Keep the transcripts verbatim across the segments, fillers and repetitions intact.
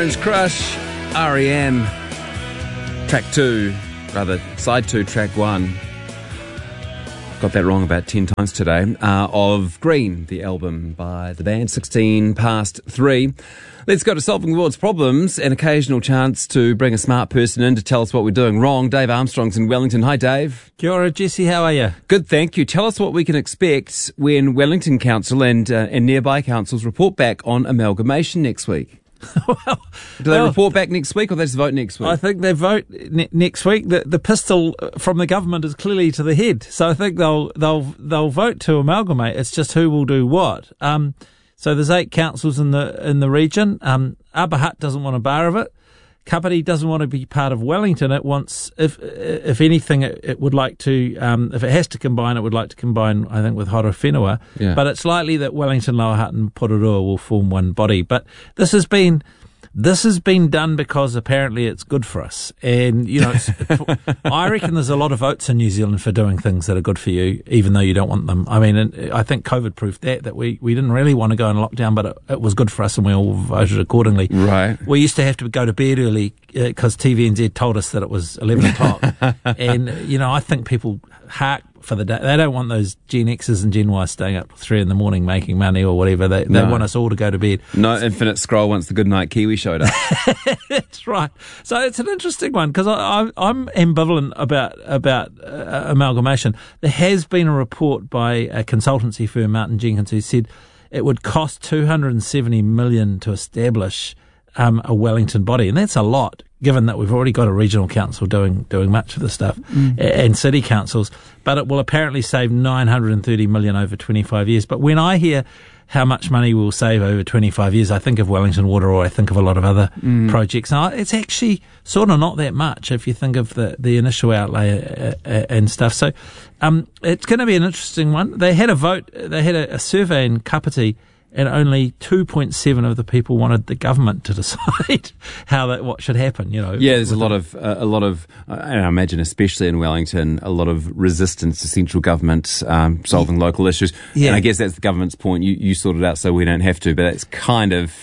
Orange Crush, R E M, track two, rather, side two, track one. Got that wrong about ten times today. Uh, of Green, the album by the band, sixteen past three. Let's go to solving the world's problems, an occasional chance to bring a smart person in to tell us what we're doing wrong. Dave Armstrong's in Wellington. Hi, Dave. Kia ora, Jesse. How are you? Good, thank you. Tell us what we can expect when Wellington Council and, uh, and nearby councils report back on amalgamation next week. well, Do they well, report back next week or they just vote next week? I think they vote ne- next week. The, the pistol from the government is clearly to the head, so I think they'll they'll they'll vote to amalgamate. It's just who will do what. Um, so there's eight councils in the in the region. Um, Abahat doesn't want a bar of it. Kapiti doesn't want to be part of Wellington. It wants, if if anything, it, it would like to, um, if it has to combine, it would like to combine, I think, with Horowhenua. Yeah. But it's likely that Wellington, Lower Hutt and Pororua will form one body. But this has been, this has been done because apparently it's good for us. And, you know, it's, I reckon there's a lot of votes in New Zealand for doing things that are good for you, even though you don't want them. I mean, I think COVID proved that, that we, we didn't really want to go in lockdown, but it, it was good for us and we all voted accordingly. Right. We used to have to go to bed early because uh, T V N Z told us that it was eleven o'clock. And, you know, I think people hark for the day. They don't want those Gen X's and Gen Y's staying up three in the morning making money or whatever. They, they No. want us all to go to bed. No infinite scroll once the Goodnight Kiwi showed up. That's right. So it's an interesting one because I, I, I'm ambivalent about about uh, amalgamation. There has been a report by a consultancy firm, Martin Jenkins, who said it would cost two hundred seventy million dollars to establish um, a Wellington body, and that's a lot, given that we've already got a regional council doing doing much of the stuff, mm. and city councils. But it will apparently save nine hundred thirty million dollars over twenty-five years. But when I hear how much money we'll save over twenty-five years, I think of Wellington Water, or I think of a lot of other mm. projects. Now, it's actually sort of not that much if you think of the, the initial outlay uh, uh, and stuff. So um, it's going to be an interesting one. They had a vote, they had a, a survey in Kapiti, and only two point seven of the people wanted the government to decide how that what should happen. You know, yeah, there's a lot of uh, a lot of, uh, and I imagine especially in Wellington, a lot of resistance to central government um, solving yeah. local issues. Yeah. And I guess that's the government's point. You you sort it out so we don't have to, but that's kind of.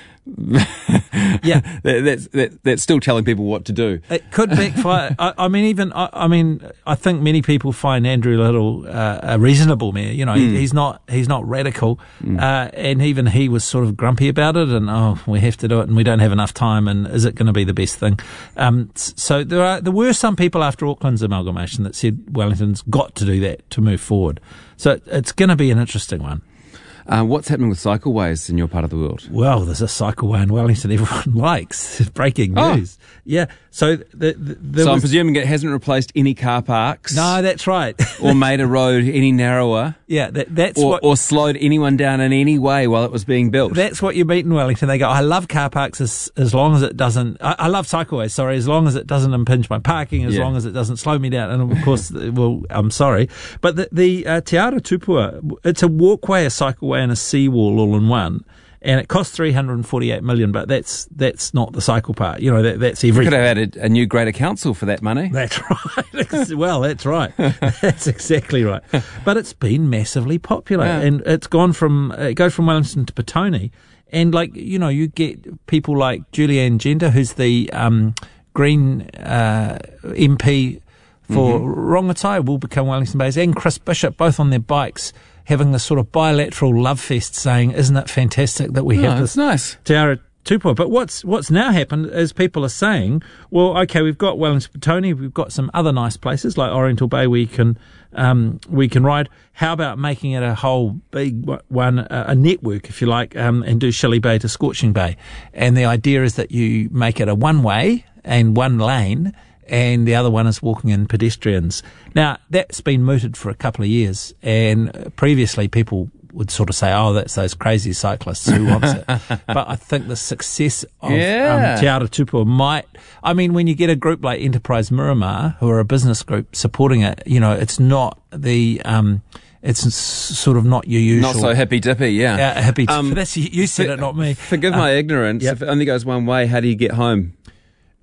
yeah, that, that's that, that's still telling people what to do. It could backfire. I, I mean, even I, I mean, I think many people find Andrew Little uh, a reasonable mayor. You know, mm. he, he's not he's not radical, mm. uh, and even he was sort of grumpy about it. And oh, we have to do it, and we don't have enough time. And is it going to be the best thing? Um, so there are there were some people after Auckland's amalgamation that said Wellington's got to do that to move forward. So it, it's going to be an interesting one. Uh, what's happening with cycleways in your part of the world? Well, there's a cycleway in Wellington everyone likes. Breaking news. Oh. Yeah. So the, the, there so was, I'm presuming it hasn't replaced any car parks. No, that's right. Or made a road any narrower. Yeah, that, that's or, what. Or slowed anyone down in any way while it was being built. That's what you meet in Wellington. They go, I love car parks as as long as it doesn't. I, I love cycleways. Sorry, as long as it doesn't impinge my parking, as yeah. long as it doesn't slow me down. And of course, well, I'm sorry, but the, the uh, Te Ara Tupua, it's a walkway, a cycleway, and a seawall all in one. And it cost three hundred forty-eight million dollars, but that's that's not the cycle part. You know, that, that's everything. You could have added a new greater council for that money. That's right. Well, that's right. That's exactly right. But it's been massively popular, yeah. and it's gone from it goes from Wellington to Petone, and like you know, you get people like Julianne Gender, who's the um, Green uh, M P for mm-hmm. Rongotai, will become Wellington Bays, and Chris Bishop, both on their bikes, having this sort of bilateral love fest, saying, "Isn't it fantastic that we oh, have this nice. Te Ara Tupua?" But what's what's now happened is people are saying, "Well, okay, we've got Wellington Petone, we've got some other nice places like Oriental Bay where you can um, we can ride. How about making it a whole big one, a, a network, if you like, um, and do Shelley Bay to Scorching Bay?" And the idea is that you make it a one way and one lane, and the other one is walking and pedestrians. Now, that's been mooted for a couple of years, and previously people would sort of say, oh, that's those crazy cyclists who wants it. But I think the success of yeah. um, Te Ara Tupua might, I mean, when you get a group like Enterprise Miramar, who are a business group supporting it, you know, it's not the, um, it's sort of not your usual. Not so hippy dippy, yeah. Yeah, hippy dippy. Um, That's, you said for, it, not me. Forgive uh, my ignorance. Yep. If it only goes one way, how do you get home?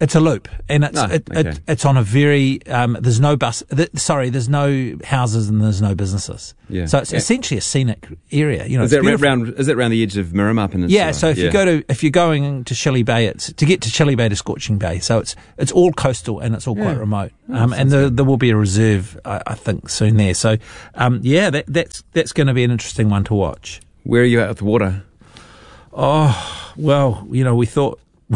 It's a loop, and it's Oh, it, okay. it, it's on a very um, there's no bus. Th- sorry, there's no houses and there's no businesses. Yeah. So it's Yeah. essentially a scenic area. You know, Is it's that beautiful. round? Is it around the edge of Miramar Peninsula? Yeah. So if you go to if you're going to Shelley Bay, it's to get to Shelley Bay to Scorching Bay. So it's it's all coastal and it's all Yeah. quite remote. Oh, Um, and sounds there, good. there will be a reserve, I, I think, soon there. So um, yeah, that, that's that's going to be an interesting one to watch. Where are you at with the water? Oh well, you know, we thought. We,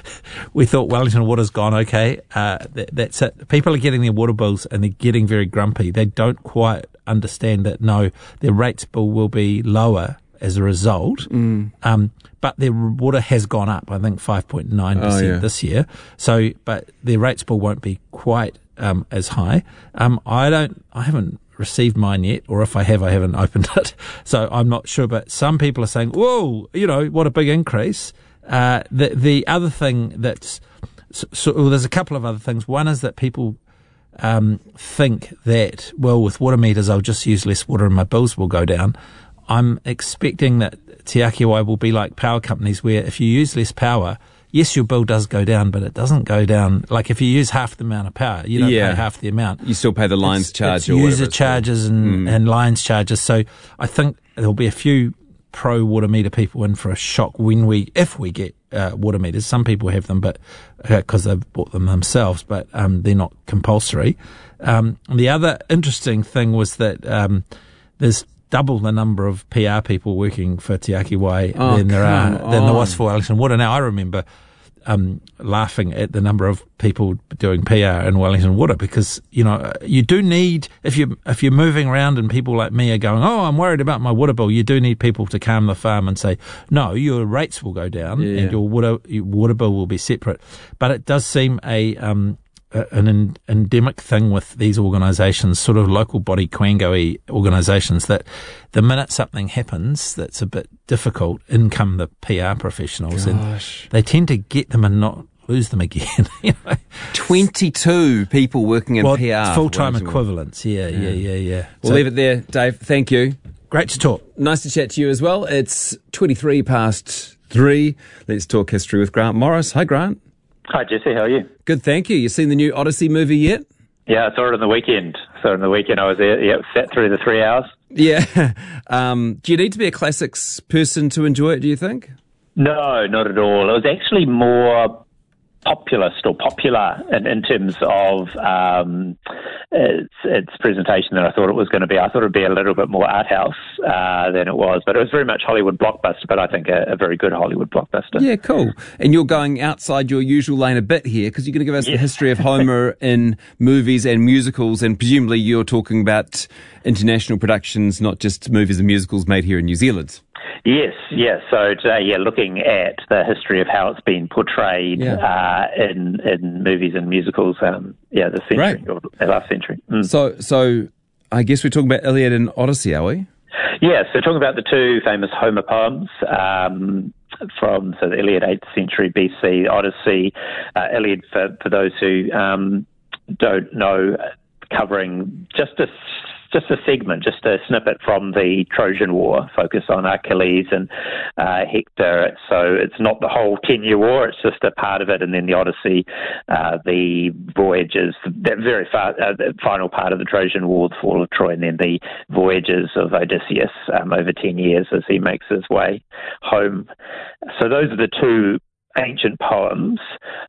we thought Wellington Water's gone okay. Uh, that, that's it. People are getting their water bills and they're getting very grumpy. They don't quite understand that, no, their rates bill will be lower as a result. Mm. Um, but their water has gone up, I think five point nine percent Oh, yeah. this year. So, but their rates bill won't be quite um, as high. Um, I don't, I haven't received mine yet, or if I have, I haven't opened it. So I'm not sure, but some people are saying, whoa, you know, what a big increase. Uh, the the other thing that's so, so well, there's a couple of other things. One is that people um, think that, well, with water meters, I'll just use less water and my bills will go down. I'm expecting that Te Ake Wai will be like power companies, where if you use less power, yes, your bill does go down, but it doesn't go down. Like if you use half the amount of power, you don't Yeah. pay half the amount. You still pay the lines It's- charge it's or user whatever it's charges and, Mm. and lines charges. So I think there'll be a few pro water meter people in for a shock when we, if we get uh, water meters. Some people have them, but because uh, they've bought them themselves, but um, they're not compulsory. Um, and the other interesting thing was that um, there's double the number of P R people working for Te Ake Wai Oh, than there are come than there on. was for Wellington Water. Now I remember um, laughing at the number of people doing P R in Wellington Water, because you know you do need, if you if you're moving around and people like me are going, oh, I'm worried about my water bill, you do need people to calm the farm and say, no, your rates will go down Yeah. and your water your water bill will be separate. But it does seem a um, a- an en- endemic thing with these organisations, sort of local body quango-y organisations, that the minute something happens that's a bit difficult, in come the P R professionals, Gosh. and they tend to get them and not lose them again. You know? twenty-two people working in Well, P R. for full-time Wellington Water. equivalents. Yeah, yeah, yeah, yeah. We'll So, leave it there, Dave. Thank you. great to talk. Nice to chat to you as well. It's twenty-three past three. Let's talk history with Grant Morris. Hi, Grant. Hi, Jesse. How are you? Good, thank you. You seen the new Odyssey movie yet? Yeah, I saw it on the weekend. So on the weekend I was there, yeah, sat through the three hours. Yeah. Um, do you need to be a classics person to enjoy it, do you think? No, not at all. It was actually more populist or popular in, in terms of um, its, its presentation than I thought it was going to be. I thought it would be a little bit more art house uh, than it was, but it was very much Hollywood blockbuster, but I think a, a very good Hollywood blockbuster. Yeah, cool. And you're going outside your usual lane a bit here, because you're going to give us the Yeah. history of Homer in movies and musicals, and presumably you're talking about international productions, not just movies and musicals made here in New Zealand. Yes, yes. So today, yeah, looking at the history of how it's been portrayed Yeah. uh, in in movies and musicals, um, yeah, this century Right. or the last century. Mm. So, so I guess we're talking about Iliad and Odyssey, are we? Yeah, so talking about the two famous Homer poems um, from so the Iliad, eighth century B C, Odyssey, uh, Iliad, for, for those who um, don't know, covering just a just a segment, just a snippet from the Trojan War, focus on Achilles and uh, Hector. So it's not the whole ten-year war; it's just a part of it. And then the Odyssey, uh, the voyages, that very far, uh, the final part of the Trojan War, the fall of Troy, and then the voyages of Odysseus um, over ten years as he makes his way home. So those are the two ancient poems,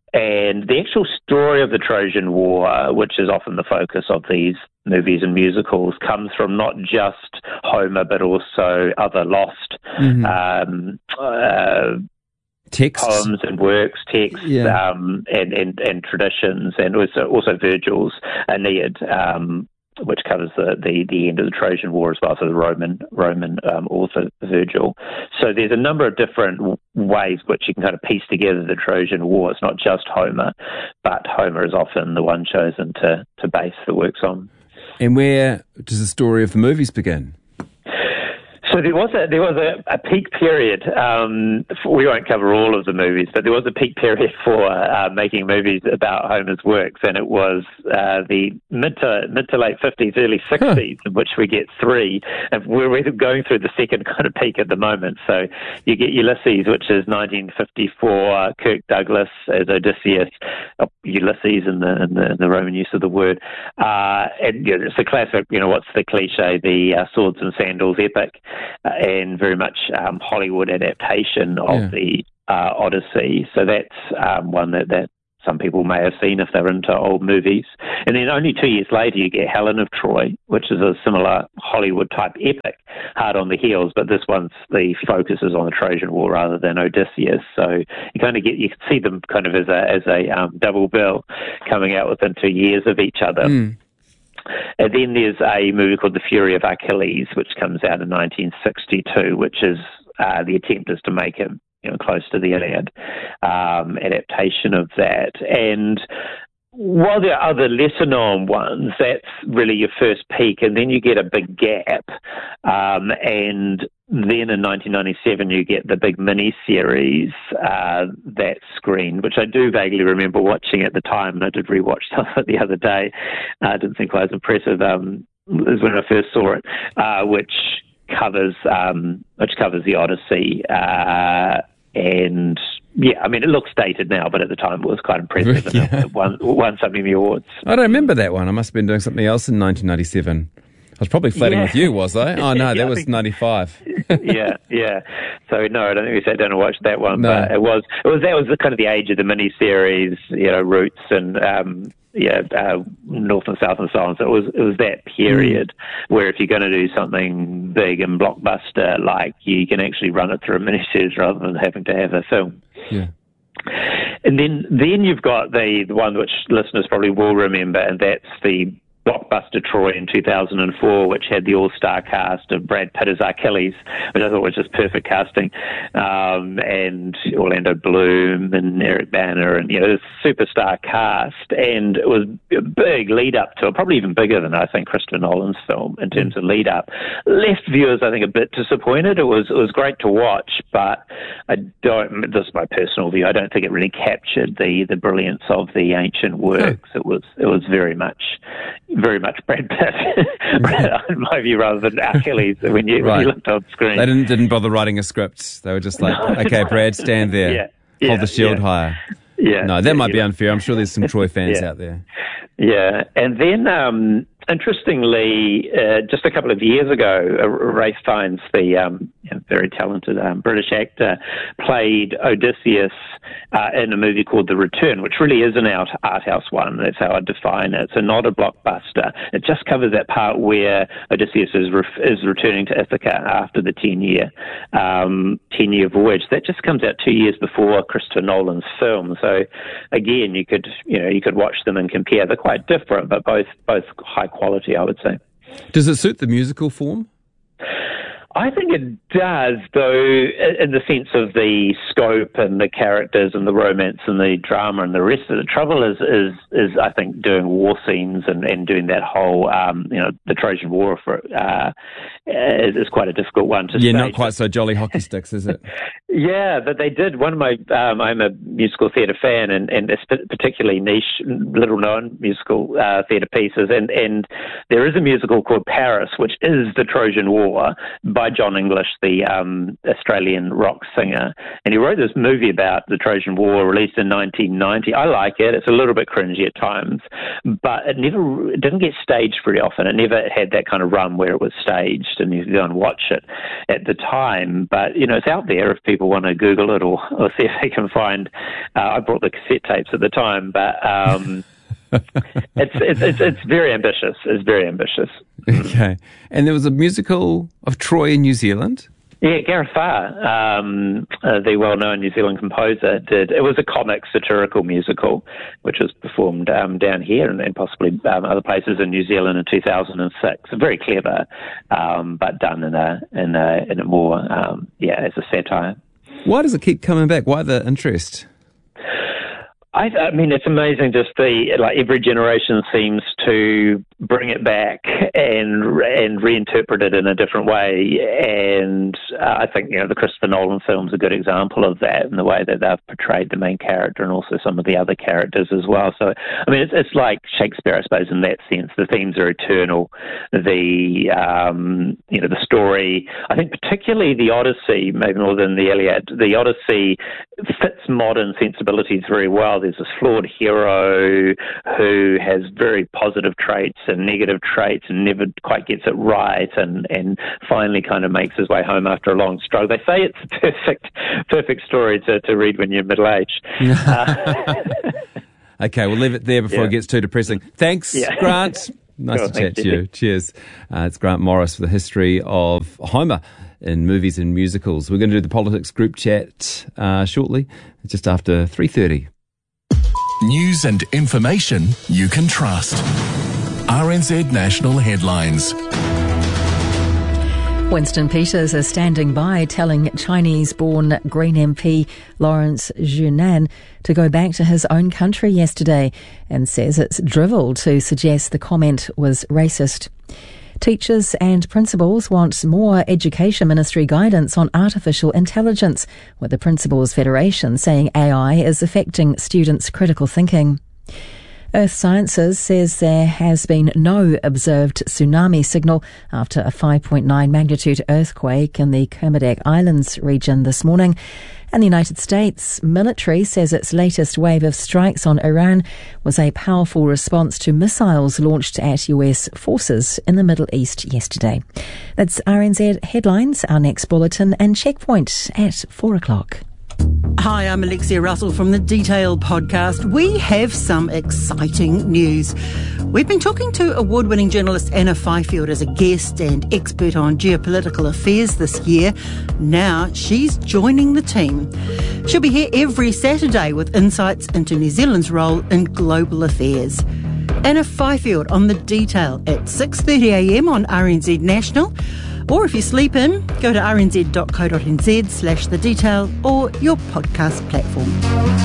and the actual story of the Trojan War, which is often the focus of these movies and musicals, comes from not just Homer but also other lost Mm-hmm. um, uh, Texts. poems and works, texts, Yeah. um, and, and and traditions, and also also Virgil's Aeneid, um, which covers the, the, the end of the Trojan War as well, so the Roman Roman um, author Virgil. So there's a number of different w- ways which you can kind of piece together the Trojan War. It's not just Homer, but Homer is often the one chosen to, to base the works on. And where does the story of the movies begin? So there was a there was a, a peak period. Um, we won't cover all of the movies, but there was a peak period for uh, making movies about Homer's works, and it was uh, the mid to mid to late fifties, early sixties, huh. in which we get three. And we're going through the second kind of peak at the moment. So you get Ulysses, which is nineteen fifty-four. Kirk Douglas as Odysseus, oh, Ulysses in the, in the in the Roman use of the word, uh, and you know, it's a classic. You know, what's the cliche? The uh, swords and sandals epic. Uh, and very much um, Hollywood adaptation of yeah. the uh, Odyssey. So that's um, one that, that some people may have seen if they're into old movies. And then only two years later you get Helen of Troy, which is a similar Hollywood-type epic, hard on the heels, but this one's, the focus is on the Trojan War rather than Odysseus. So you kind of get, you can see them kind of as a, as a um, double bill coming out within two years of each other. Mm. And then there's a movie called The Fury of Achilles, which comes out in nineteen sixty-two, which is uh, the attempt is to make it, you know, close to the Iliad, um, adaptation of that. And while there are other lesser-known ones, that's really your first peak, and then you get a big gap. Um, and then in nineteen ninety-seven, you get the big mini-series uh, that screened, which I do vaguely remember watching at the time, and I did rewatch some of it the other day. I uh, didn't think quite as impressive um, as when I first saw it, uh, which covers um, which covers the Odyssey. Uh, and yeah, I mean, it looks dated now, but at the time it was quite impressive. And yeah. it won, won some Emmy Awards. I don't remember that one. I must have been doing something else in nineteen ninety-seven. I was probably flirting yeah. with you, was I? Oh, no, that yeah, was ninety-five. yeah, yeah. So, no, I don't think we sat down and watched that one. No. But it was, it was, that was the kind of the age of the miniseries, you know, Roots and, um, yeah, uh, North and South and so on. So it was, it was that period mm. where if you're going to do something big and blockbuster, like, you can actually run it through a miniseries rather than having to have a film. Yeah. And then, then you've got the, the one which listeners probably will remember, and that's the blockbuster Troy in two thousand four, which had the all-star cast of Brad Pitt as Achilles, which I thought was just perfect casting, um, and Orlando Bloom and Eric Bana, and, you know, this superstar cast. And it was a big lead-up to it, probably even bigger than, I think, Christopher Nolan's film in terms of lead-up. Left viewers, I think, a bit disappointed. It was, it was great to watch, but I don't, this is my personal view, I don't think it really captured the, the brilliance of the ancient works. It was, it was very much... very much Brad Pitt, in my view, rather than Achilles when you, right. when you looked on screen. They didn't, didn't bother writing a script. They were just like, no, okay, Brad, stand there. Yeah, yeah, hold the shield yeah. higher. Yeah, no, that yeah, might yeah. be unfair. I'm sure there's some Troy fans yeah. out there. Yeah, and then um, interestingly, uh, just a couple of years ago, uh, Ralph Fiennes, the um, very talented um, British actor, played Odysseus uh, in a movie called The Return, which really is an art, art house one. That's how I define it. So not a blockbuster. It just covers that part where Odysseus is ref- is returning to Ithaca after the ten-year um, ten-year voyage. That just comes out two years before Christopher Nolan's film. So again, you could you know you could watch them and compare. They're quite different, but both both high quality, I would say. Does it suit the musical form? I think it does, though, in the sense of the scope and the characters and the romance and the drama and the rest of it. The trouble is, is, is I think, doing war scenes and, and doing that whole, um, you know, the Trojan War for uh, is, is quite a difficult one to Yeah, stage. not quite so jolly hockey sticks, is it? Yeah, but they did. One of my, um, I'm a musical theatre fan, and, and it's particularly niche, little-known musical uh, theatre pieces, and, and there is a musical called Paris, which is the Trojan War, by John English, the um, Australian rock singer. And he wrote this movie about the Trojan War, released in nineteen ninety. I like it. It's a little bit cringy at times, but it never, it didn't get staged very often. It never had that kind of run where it was staged and you could go and watch it at the time. But, you know, it's out there if people want to Google it or, or see if they can find. Uh, I brought the cassette tapes at the time, but... Um, it's, it's it's it's very ambitious. It's very ambitious. Okay. And there was a musical of Troy in New Zealand? Yeah, Gareth Farr, um, uh, the well-known New Zealand composer, did. It was a comic satirical musical, which was performed um, down here and, and possibly um, other places in New Zealand in two thousand six. Very clever, um, but done in a in a in a more um, yeah as a satire. Why does it keep coming back? Why the interest? I, I mean, it's amazing. Just the like every generation seems to bring it back and and reinterpret it in a different way. And uh, I think, you know, the Christopher Nolan film's a good example of that, in the way that they've portrayed the main character and also some of the other characters as well. So, I mean, it's, it's like Shakespeare, I suppose, in that sense. The themes are eternal. The, um, you know, the story, I think particularly the Odyssey, maybe more than the Iliad, the Odyssey fits modern sensibilities very well. There's this flawed hero who has very positive traits and negative traits and never quite gets it right, and, and finally kind of makes his way home after a long struggle. They say it's a perfect, perfect story to, to read when you're middle-aged. uh, Okay, we'll leave it there before yeah. it gets too depressing. Thanks, yeah. Grant. Nice Cool, to chat thanks, to you. Cheers. Uh, it's Grant Morris for the history of Homer in movies and musicals. We're going to do the politics group chat uh, shortly, just after three thirty. News and information you can trust. R N Z National Headlines. Winston Peters is standing by, telling Chinese-born Green M P Lawrence Zhunan to go back to his own country yesterday, and says it's drivel to suggest the comment was racist. Teachers and principals want more Education Ministry guidance on artificial intelligence, with the Principals Federation saying A I is affecting students' critical thinking. Earth Sciences says there has been no observed tsunami signal after a five point nine magnitude earthquake in the Kermadec Islands region this morning. And the United States military says its latest wave of strikes on Iran was a powerful response to missiles launched at U S forces in the Middle East yesterday. That's R N Z Headlines, our next bulletin, and Checkpoint at four o'clock. Hi, I'm Alexia Russell from the Detail podcast. We have some exciting news. We've been talking to award-winning journalist Anna Fifield as a guest and expert on geopolitical affairs this year. Now she's joining the team. She'll be here every Saturday with insights into New Zealand's role in global affairs. Anna Fifield on the Detail at six thirty a m on R N Z National. Or if you sleep in, go to rnz.co.nz slash the detail or your podcast platform.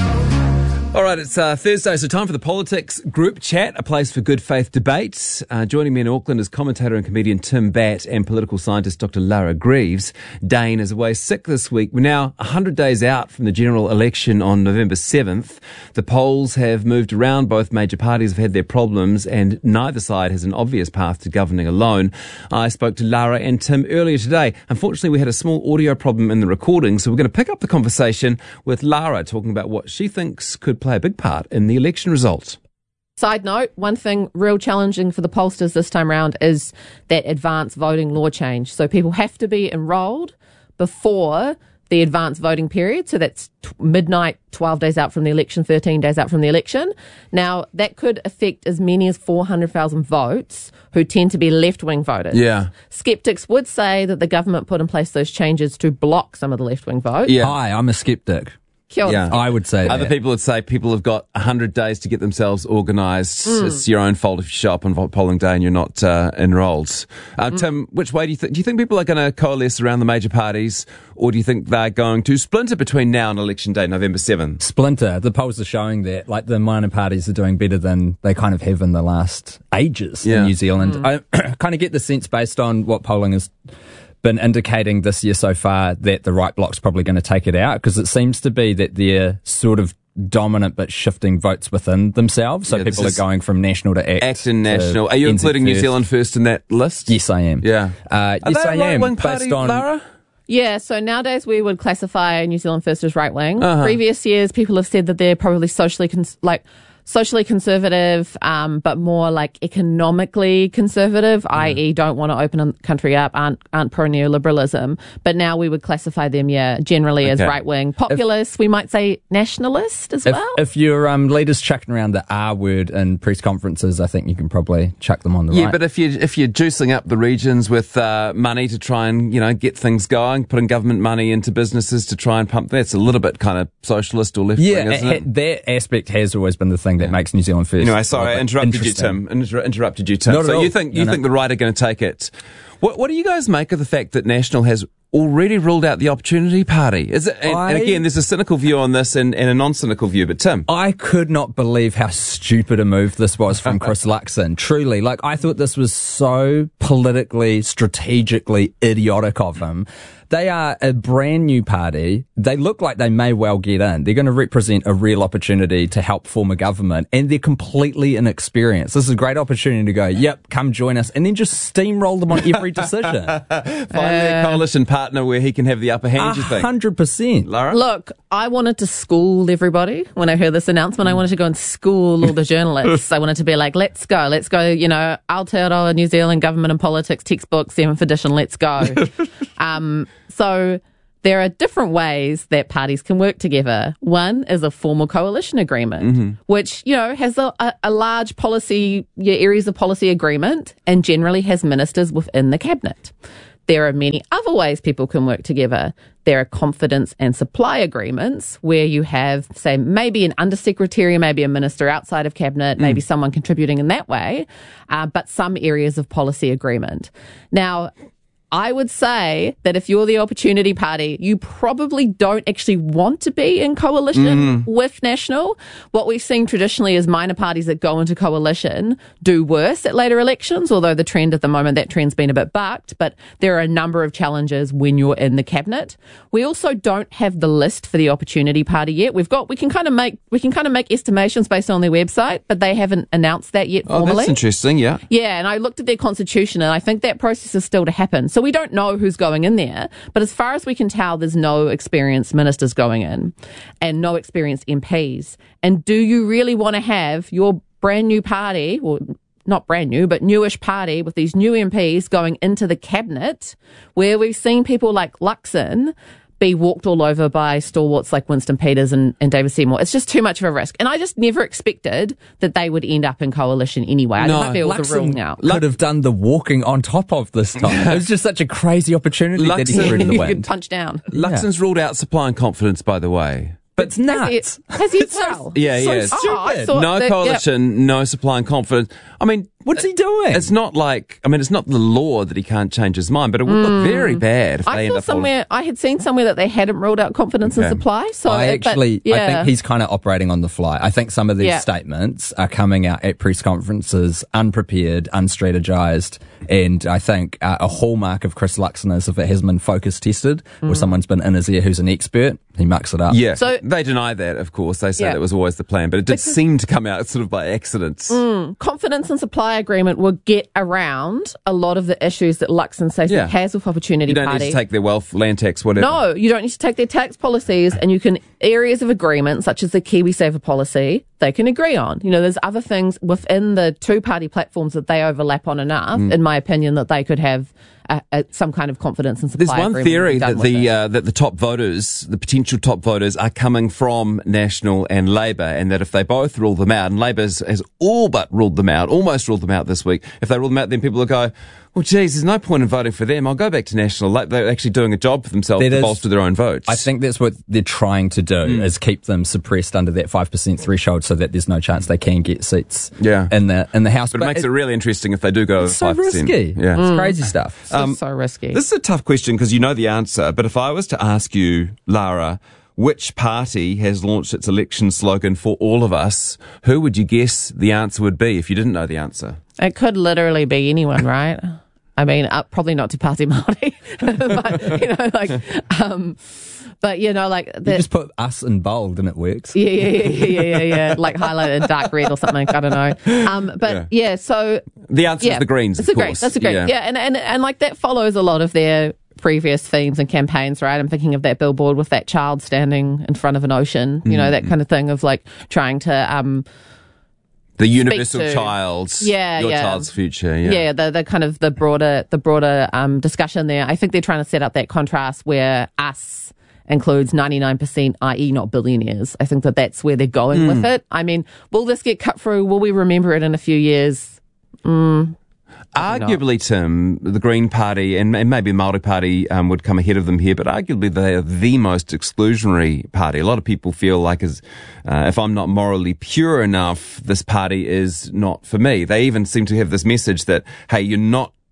All right, it's uh, Thursday, so time for the politics group chat, a place for good faith debate. Uh, joining me in Auckland is commentator and comedian Tim Batt and political scientist Doctor Lara Greaves. Dane is away sick this week. We're now one hundred days out from the general election on November seventh. The polls have moved around. Both major parties have had their problems, and neither side has an obvious path to governing alone. I spoke to Lara and Tim earlier today. Unfortunately, we had a small audio problem in the recording, so we're going to pick up the conversation with Lara talking about what she thinks could play a big part in the election results. Side note, one thing real challenging for the pollsters this time around is that advance voting law change. So people have to be enrolled before the advance voting period. So that's t- midnight, twelve days out from the election, thirteen days out from the election. Now, that could affect as many as four hundred thousand votes who tend to be left-wing voters. Yeah. Skeptics would say that the government put in place those changes to block some of the left-wing votes. Yeah. Hi, I'm a skeptic. Kia ora. Yeah. I would say Other that. people would say people have got one hundred days to get themselves organised. Mm. It's your own fault if you show up on vo- polling day and you're not uh, enrolled. Uh, mm. Tim, which way do you think? Do you think people are going to coalesce around the major parties, or do you think they're going to splinter between now and election day, November seventh? Splinter. The polls are showing that, like, the minor parties are doing better than they kind of have in the last ages Yeah. in New Zealand. Mm. I kind of get the sense, based on what polling has been indicating this year so far, that the right bloc's probably going to take it out, because it seems to be that they're sort of dominant but shifting votes within themselves. So Yeah, this people are is going from National to ACT. ACT and to National. Are you N Z including New First. Zealand First in that list? Yes, I am. Yeah. Uh, Are yes, they I a am. right-wing Based party, on Lara? Yeah, so nowadays we would classify New Zealand First as right-wing. Uh-huh. Previous years, people have said that they're probably socially, cons- like, socially conservative, um, but more like economically conservative, yeah. that is don't want to open the country up, aren't, aren't pro-neoliberalism. But now we would classify them, yeah, generally Okay. as right-wing. Populist, if, we might say nationalist as if, well. If your um, leaders chucking around the R word in press conferences, I think you can probably chuck them on the Yeah, right. but if you if you're juicing up the regions with uh, money to try and, you know, get things going, putting government money into businesses to try and pump, that's a little bit kind of socialist or left wing, Yeah, isn't it? it, that aspect has always been the thing that Yeah. makes New Zealand First. Anyway, sorry, I interrupted you, interesting. Tim. Inter- interrupted you, Tim. Not at So all. you think you No, think no. the right are going to take it? What What do you guys make of the fact that National has already ruled out the Opportunity Party. Is it? And, I- and again, there's a cynical view on this and, and a non-cynical view. But Tim, I could not believe how stupid a move this was from Chris Luxon. Truly, like, I thought this was so politically, strategically idiotic of him. They are a brand new party. They look like they may well get in. They're going to represent a real opportunity to help form a government, and they're completely inexperienced. This is a great opportunity to go, yep, come join us, and then just steamroll them on every decision. finally a coalition partner where he can have the upper hand, A you think? hundred percent. Lara? Look, I wanted to school everybody when I heard this announcement. I wanted to go and school all the journalists. I wanted to be like, let's go, let's go, you know, Aotearoa New Zealand government and politics textbook, seventh edition, let's go. um, so there are different ways that parties can work together. One is a formal coalition agreement, mm-hmm. which, you know, has a, a, a large policy, yeah, areas of policy agreement and generally has ministers within the cabinet. There are many other ways people can work together. There are confidence and supply agreements where you have, say, maybe an undersecretary, maybe a minister outside of cabinet, mm. maybe someone contributing in that way, uh, but some areas of policy agreement. Now, I would say that if you're the Opportunity Party, you probably don't actually want to be in coalition mm. with National. What we've seen traditionally is minor parties that go into coalition do worse at later elections, although the trend at the moment, that trend's been a bit bucked. But there are a number of challenges when you're in the cabinet. We also don't have the list for the Opportunity Party yet. We've got, we can kind of make, we can kind of make estimations based on their website, but they haven't announced that yet formally. Oh, that's interesting, yeah. Yeah, and I looked at their constitution and I think that process is still to happen. So we don't know who's going in there, but as far as we can tell, there's no experienced ministers going in and no experienced M Ps. And do you really want to have your brand new party, or not brand new, but newish party with these new M Ps going into the cabinet where we've seen people like Luxon be walked all over by stalwarts like Winston Peters and, and David Seymour? It's just too much of a risk. And I just never expected that they would end up in coalition anyway. I No, don't feel it was a rule now. Could have done the walking on top of this time. It was just such a crazy opportunity that he Luxon- threw in the You could wind. punch down. Luxon's ruled out supply and confidence, by the way. But it's nuts. Has he well? Yeah, So yeah. stupid. Oh, I thought No that- yeah. coalition, no supply and confidence. I mean, What's he doing? it's not like, I mean, it's not the law that he can't change his mind, but it would look very bad if I they end saw up holding- somewhere, I had seen somewhere that they hadn't ruled out confidence Okay. in supply. So I it- but, actually, yeah. I think he's kind of operating on the fly. I think some of these Yeah. statements are coming out at press conferences unprepared, unstrategized, and I think uh, a hallmark of Chris Luxon is if it hasn't been focus tested or someone's been in his ear who's an expert, he mucks it up. Yeah, So- they deny that, of course. They say Yeah. that was always the plan, but it did seem to come out sort of by accident. confidence and supply agreement will get around a lot of the issues that Luxon says Yeah. he has with Opportunity You don't Party. need to take their wealth, land tax, whatever. No, you don't need to take their tax policies, and you can, areas of agreement, such as the KiwiSaver policy, they can agree on. You know, there's other things within the two-party platforms that they overlap on enough, in my opinion, that they could have a, a, some kind of confidence and supply There's one agreement theory and be done that with the it. uh, that the top voters, the potential top voters, are coming from National and Labor, and that if they both rule them out, and Labor has, has all but ruled them out, almost ruled them out this week, if they rule them out, then people will go, well, geez, there's no point in voting for them. I'll go back to National. Like, they're actually doing a job for themselves That to is- bolster their own votes. I think that's what they're trying to do is keep them suppressed under that five percent threshold so that there's no chance they can get seats Yeah. in the in the House. but it makes it really interesting if they do go over it's so five percent. risky. Yeah. It's crazy stuff. This is so risky. This is a tough question because you know the answer, but if I was to ask you, Lara, which party has launched its election slogan for all of us, who would you guess the answer would be if you didn't know the answer? It could literally be anyone, right? I mean, uh, probably not Te Pāti Māori, but, you know, like, um, but, you know, like, You the, just put us in bold and it works. yeah, yeah, yeah, yeah, yeah, yeah, like highlighted in dark red or something, I don't know. Um, but yeah, so. The answer Yeah, is the Greens, It's of a course. Greens, that's a Greens, yeah. And, and, and like that follows a lot of their previous themes and campaigns, right? I'm thinking of that billboard with that child standing in front of an ocean, you know, that kind of thing of like trying to, um, The universal to- child's, Yeah, your yeah. child's future. Yeah. yeah, the the kind of the broader the broader um, discussion there. I think they're trying to set up that contrast where us includes ninety-nine percent, that is not billionaires. I think that that's where they're going with it. I mean, will this get cut through? Will we remember it in a few years? Arguably, Tim, the Green Party and, and maybe the Māori Party um, would come ahead of them here, but arguably they are the most exclusionary party. A lot of people feel like as uh, if I'm not morally pure enough, this party is not for me. They even seem to have this message that, hey, you're not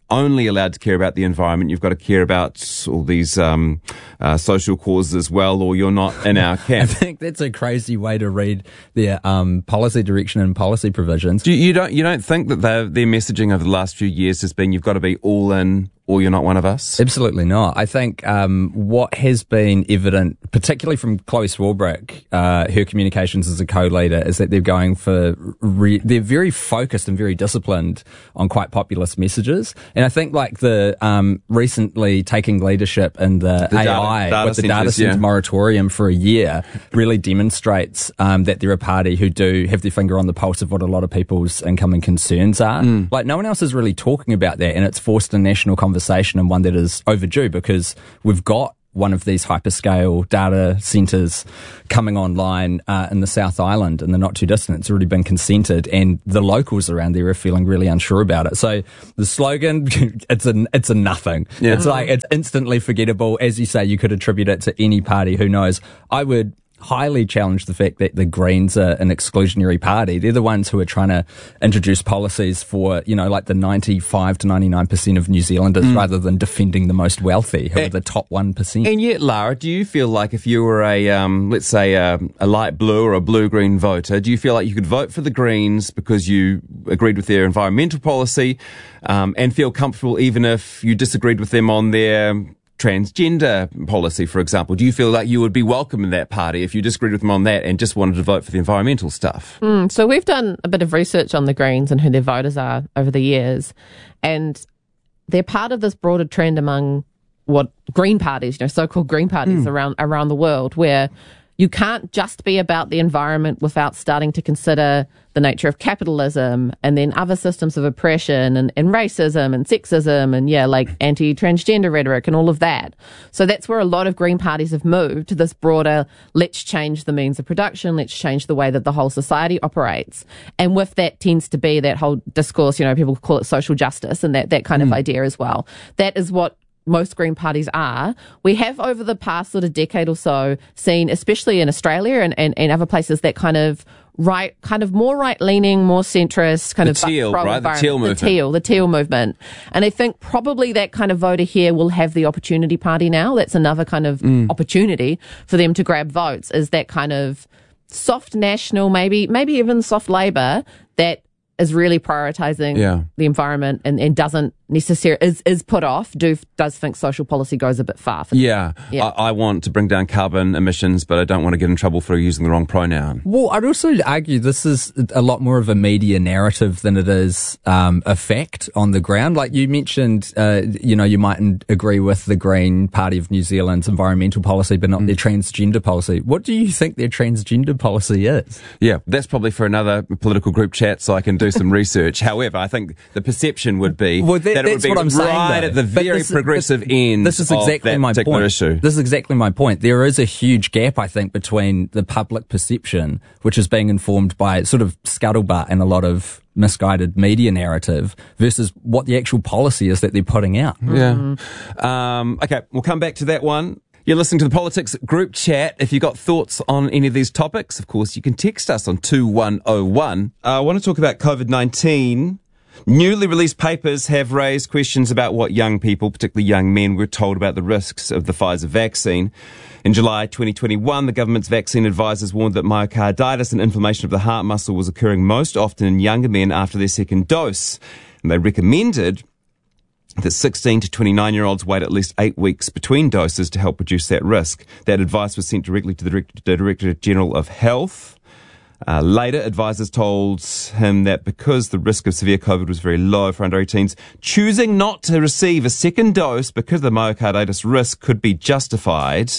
only allowed to care about the environment. You've got to care about all these um, uh, social causes as well, or you're not in our camp. I think that's a crazy way to read their um, policy direction and policy provisions. Do you, you don't you don't think that their their messaging over the last few years has been you've got to be all in or you're not one of us? Absolutely not. I think um, what has been evident, particularly from Chloe Swarbrick, uh, her communications as a co-leader, is that they're going for, re- they're very focused and very disciplined on quite populist messages. And I think like the um, recently taking leadership in the, the A I data, data with the centers, data center yeah. moratorium for a year really demonstrates um, that they're a party who do have their finger on the pulse of what a lot of people's incoming concerns are. Mm. Like no one else is really talking about that, and it's forced a national conversation and one that is overdue because we've got one of these hyperscale data centres coming online uh, in the South Island in the not too distant. It's already been consented, and the locals around there are feeling really unsure about it. So the slogan, it's a it's a nothing. Yeah. It's like it's instantly forgettable. As you say, you could attribute it to any party. Who knows? I would highly challenge the fact that the Greens are an exclusionary party. They're the ones who are trying to introduce policies for, you know, like the ninety-five to ninety-nine percent of New Zealanders mm. rather than defending the most wealthy, who and, are the top one percent. And yet, Lara, do you feel like if you were a, um, let's say, a, a light blue or a blue-green voter, do you feel like you could vote for the Greens because you agreed with their environmental policy um, and feel comfortable even if you disagreed with them on their transgender policy, for example? Do you feel like you would be welcome in that party if you disagreed with them on that and just wanted to vote for the environmental stuff? Mm, so we've done a bit of research on the Greens and who their voters are over the years, and they're part of this broader trend among what green parties, you know, so-called green parties mm. around around the world, where you can't just be about the environment without starting to consider the nature of capitalism and then other systems of oppression and, and racism and sexism and, yeah, like anti-transgender rhetoric and all of that. So that's where a lot of green parties have moved to this broader, let's change the means of production, let's change the way that the whole society operates. And with that tends to be that whole discourse, you know, people call it social justice and that, that kind mm. of idea as well. That is what most green parties are. We have over the past sort of decade or so seen, especially in Australia and, and, and other places, that kind of right, kind of more right-leaning, more centrist, kind the of teal, right? The teal movement. The teal, the teal movement. And I think probably that kind of voter here will have the Opportunity Party now. That's another kind of mm. opportunity for them to grab votes, is that kind of soft national, maybe, maybe even soft Labour that is really prioritising yeah. the environment and, and doesn't necessarily, is, is put off, do, does think social policy goes a bit far. For yeah, yeah. I, I want to bring down carbon emissions, but I don't want to get in trouble for using the wrong pronoun. Well, I'd also argue this is a lot more of a media narrative than it is um, a fact on the ground. Like you mentioned, uh, you know, you mightn't agree with the Green Party of New Zealand's environmental policy, but not mm. their transgender policy. What do you think their transgender policy is? Yeah, that's probably for another political group chat, so I can do some research. However, I think the perception would be well, that, that it would be what I'm right saying, at the very this, progressive this, end. This is exactly of that my particular point. Issue. This is exactly my point. There is a huge gap, I think, between the public perception, which is being informed by sort of scuttlebutt and a lot of misguided media narrative, versus what the actual policy is that they're putting out. Yeah. Mm. Um, okay, we'll come back to that one. You're listening to the Politics Group Chat. If you've got thoughts on any of these topics, of course, you can text us on two one oh one. Uh, I want to talk about COVID nineteen. Newly released papers have raised questions about what young people, particularly young men, were told about the risks of the Pfizer vaccine. In July twenty twenty-one, the government's vaccine advisors warned that myocarditis and inflammation of the heart muscle was occurring most often in younger men after their second dose. And they recommended that sixteen to twenty-nine-year-olds wait at least eight weeks between doses to help reduce that risk. That advice was sent directly to the Director, the Director General of Health. Uh, later, advisors told him that because the risk of severe COVID was very low for under eighteens, choosing not to receive a second dose because of the myocarditis risk could be justified.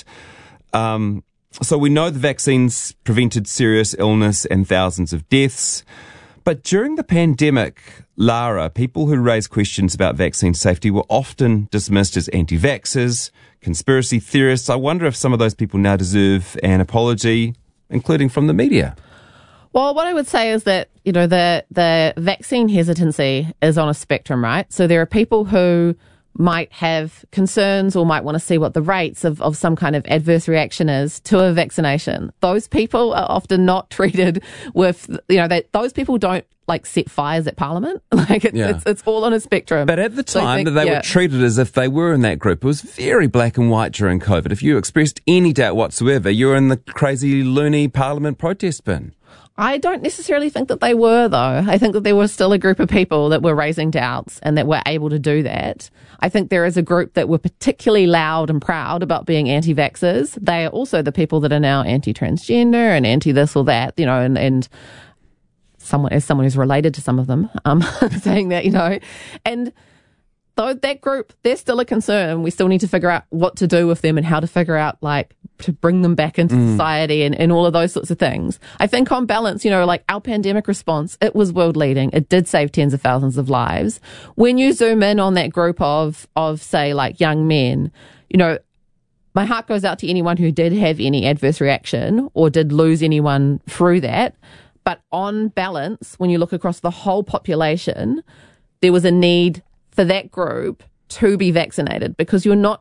Um, so we know the vaccines prevented serious illness and thousands of deaths. But during the pandemic, Lara, people who raised questions about vaccine safety were often dismissed as anti-vaxxers, conspiracy theorists. I wonder if some of those people now deserve an apology, including from the media. Well, what I would say is that, you know, the, the vaccine hesitancy is on a spectrum, right? So there are people who might have concerns or might want to see what the rates of, of some kind of adverse reaction is to a vaccination. Those people are often not treated with, you know, that those people don't like set fires at Parliament. Like it's, Yeah. it's it's all on a spectrum. But at the So I time, think, they yeah. were treated as if they were in that group. It was very black and white during COVID. If you expressed any doubt whatsoever, you were in the crazy, loony Parliament protest bin. I don't necessarily think that they were, though. I think that there was still a group of people that were raising doubts and that were able to do that. I think there is a group that were particularly loud and proud about being anti-vaxxers. They are also the people that are now anti-transgender and anti-this or that, you know, and, and someone, as someone who's related to some of them, um, saying that, you know, and though that group, they're still a concern. We still need to figure out what to do with them and how to figure out, like, to bring them back into mm. society and, and all of those sorts of things. I think on balance, you know, like our pandemic response, it was world leading. It did save tens of thousands of lives. When you zoom in on that group of, of say, like young men, you know, my heart goes out to anyone who did have any adverse reaction or did lose anyone through that. But on balance, when you look across the whole population, there was a need for that group to be vaccinated because you're not